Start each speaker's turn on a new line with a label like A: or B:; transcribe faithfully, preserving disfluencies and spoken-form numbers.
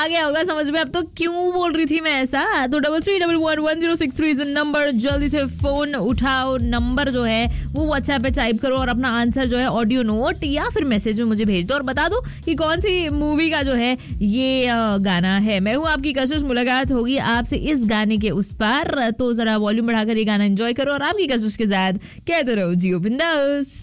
A: आ गया होगा समझ में अब तो क्यों बोल रही थी मैं ऐसा। तो double three double one one zero six three is number, जल्दी से फोन उठाओ, नंबर जो है वो व्हाट्सएप पे टाइप करो और अपना आंसर जो है ऑडियो नोट या फिर मैसेज में मुझे भेज दो और बता दो कि कौन सी मूवी का जो है ये गाना है। मैं हूँ आपकी कशिश, मुलाकात होगी आपसे इस गाने के उस पार। तो जरा वॉल्यूम बढ़ाकर ये गाना एंजॉय करो और आपकी कशिश के साथ कहते रहो जियो बिंदास।